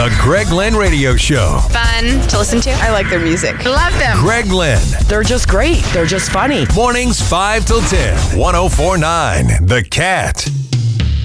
The Greg Lynn Radio Show. Fun to listen to. I like their music. Love them. Greg Lynn. They're just great. They're just funny. Mornings 5 till 10. 104.9 The Cat.